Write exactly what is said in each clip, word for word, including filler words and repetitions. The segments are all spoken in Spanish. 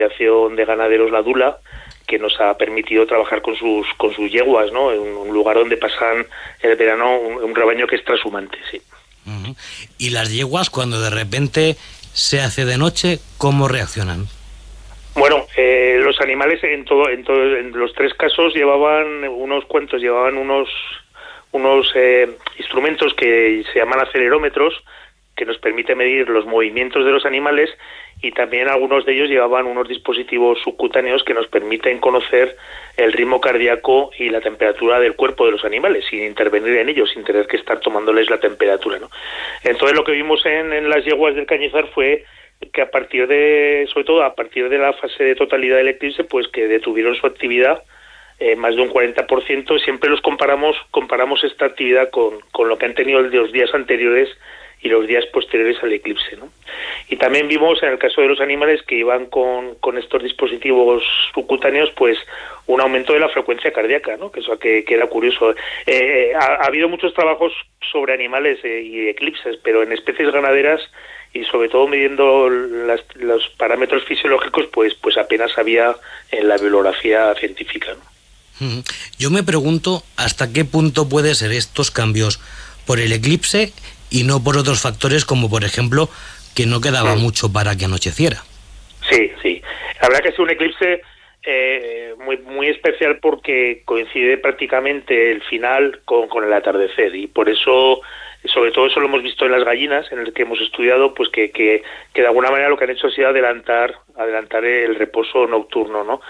Asociación de Ganaderos La Dula, que nos ha permitido trabajar con sus con sus yeguas, ¿no? En un lugar donde pasan el verano un, un rebaño que es trashumante, sí. Uh-huh. Y las yeguas, cuando de repente se hace de noche, ¿cómo reaccionan? Bueno, eh, los animales en todo, en todo, en los tres casos llevaban unos cuantos, llevaban unos unos eh, instrumentos que se llaman acelerómetros, que nos permite medir los movimientos de los animales, y también algunos de ellos llevaban unos dispositivos subcutáneos que nos permiten conocer el ritmo cardíaco y la temperatura del cuerpo de los animales, sin intervenir en ellos, sin tener que estar tomándoles la temperatura, ¿no? Entonces lo que vimos en, en las yeguas del Cañizar fue que a partir de, sobre todo a partir de la fase de totalidad del eclipse, pues que detuvieron su actividad, eh, más de un cuarenta por ciento. Siempre los comparamos, comparamos esta actividad con, con lo que han tenido los días anteriores y los días posteriores al eclipse, ¿no? Y también vimos en el caso de los animales que iban con, con estos dispositivos subcutáneos, pues un aumento de la frecuencia cardíaca, ¿no? Que eso que, que era curioso. Eh, ha, ha habido muchos trabajos sobre animales eh, y eclipses, pero en especies ganaderas y sobre todo midiendo las, los parámetros fisiológicos, pues pues apenas había en la bibliografía científica, ¿no? Yo me pregunto hasta qué punto pueden ser estos cambios por el eclipse y no por otros factores, como por ejemplo que no quedaba sí. mucho para que anocheciera. Sí, sí. La verdad que es un eclipse eh, muy muy especial porque coincide prácticamente el final con, con el atardecer, y por eso, sobre todo eso lo hemos visto en las gallinas, en el que hemos estudiado, pues que, que, que de alguna manera lo que han hecho ha sido adelantar, adelantar el reposo nocturno, ¿no?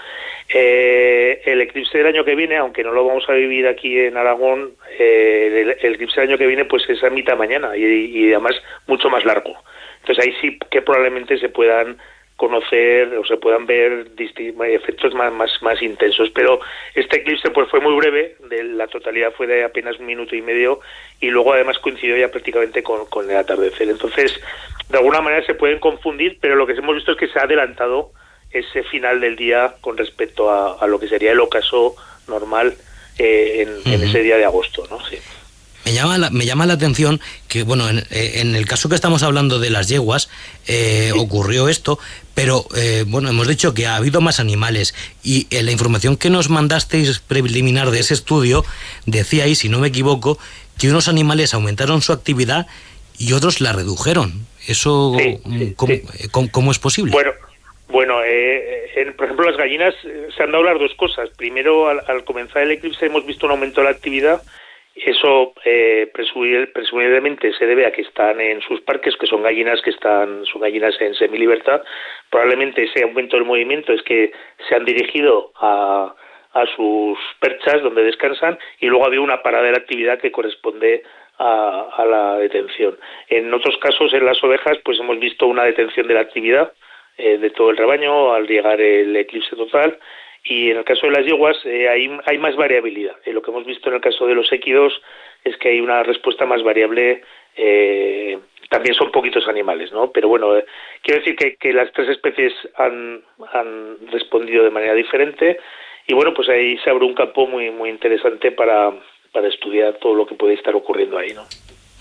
Eh, el eclipse del año que viene, aunque no lo vamos a vivir aquí en Aragón, eh, el, el eclipse del año que viene pues es a mitad mañana y, y además mucho más largo. Entonces ahí sí que probablemente se puedan conocer o se puedan ver efectos más, más, más intensos, pero este eclipse pues fue muy breve, de la totalidad fue de apenas un minuto y medio, y luego además coincidió ya prácticamente con, con el atardecer. Entonces de alguna manera se pueden confundir, pero lo que hemos visto es que se ha adelantado ese final del día con respecto a, a lo que sería el ocaso normal eh, en, uh-huh. en ese día de agosto, ¿no? Sí. Me llama la, me llama la atención que, bueno, en, en el caso que estamos hablando de las yeguas, eh, sí. ocurrió esto, pero, eh, bueno, hemos dicho que ha habido más animales, y en la información que nos mandasteis preliminar de ese estudio, decíais, si no me equivoco, que unos animales aumentaron su actividad y otros la redujeron. ¿Eso sí, sí, ¿cómo, sí. ¿cómo, cómo es posible? Bueno, bueno eh, en, por ejemplo, las gallinas eh, se han dado las dos cosas. Primero, al, al comenzar el eclipse hemos visto un aumento de la actividad. Eso eh, presumiblemente se debe a que están en sus parques, que son gallinas que están, son gallinas en semilibertad. Probablemente ese aumento del movimiento es que se han dirigido a, a sus perchas donde descansan, y luego había una parada de la actividad que corresponde a, a la detención. En otros casos, en las ovejas, pues hemos visto una detención de la actividad eh, de todo el rebaño al llegar el eclipse total. Y en el caso de las yeguas eh, hay, hay más variabilidad. Eh, lo que hemos visto en el caso de los équidos es que hay una respuesta más variable. Eh, también son poquitos animales, ¿no? Pero bueno, eh, quiero decir que, que las tres especies han, han respondido de manera diferente, y bueno, pues ahí se abre un campo muy muy interesante para, para estudiar todo lo que puede estar ocurriendo ahí, ¿no?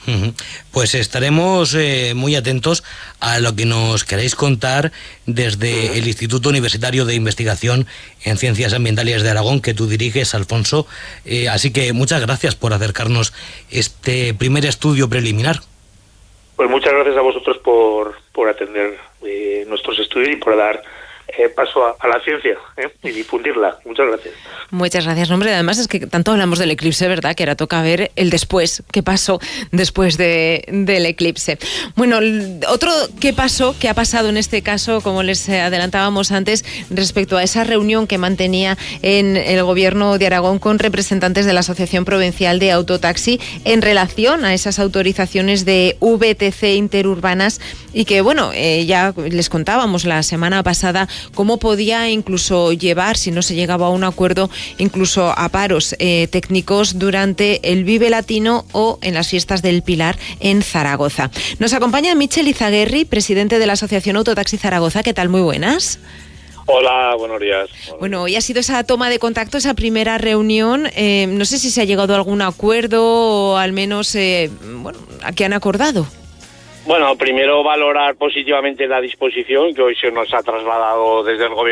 Pues estaremos eh, muy atentos a lo que nos queréis contar desde el Instituto Universitario de Investigación en Ciencias Ambientales de Aragón, que tú diriges, Alfonso. Eh, así que muchas gracias por acercarnos este primer estudio preliminar. Pues muchas gracias a vosotros por, por atender eh, nuestros estudios y por dar Eh, paso a, a la ciencia ¿eh? y difundirla. Muchas gracias. Muchas gracias, hombre. Además es que tanto hablamos del eclipse, ¿verdad? Que ahora toca ver el después, qué pasó después de, del eclipse. Bueno, otro qué pasó, qué ha pasado en este caso, como les adelantábamos antes, respecto a esa reunión que mantenía en el gobierno de Aragón con representantes de la Asociación Provincial de Autotaxi en relación a esas autorizaciones de V T C interurbanas, y que, bueno, eh, ya les contábamos la semana pasada cómo podía incluso llevar, si no se llegaba a un acuerdo, incluso a paros eh, técnicos durante el Vive Latino o en las fiestas del Pilar en Zaragoza. Nos acompaña Michel Izaguirre, presidente de la Asociación Autotaxi Zaragoza. ¿Qué tal? Muy buenas. Hola, buenos días. Bueno, hoy ha sido esa toma de contacto, esa primera reunión. Eh, no sé si se ha llegado a algún acuerdo o al menos, eh, bueno, ¿a qué han acordado? Bueno, primero valorar positivamente la disposición que hoy se nos ha trasladado desde el gobierno